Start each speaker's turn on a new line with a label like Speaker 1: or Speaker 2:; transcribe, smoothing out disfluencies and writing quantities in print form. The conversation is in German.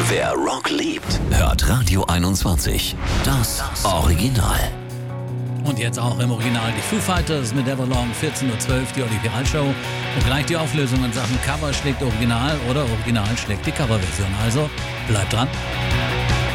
Speaker 1: Wer Rock liebt, hört Radio 21. Das Original.
Speaker 2: Und jetzt auch im Original die Foo Fighters mit Everlong, 14.12 Uhr, die Olympial-Show. Und gleich die Auflösung in Sachen Cover schlägt Original oder Original schlägt die Coverversion. Also bleibt dran.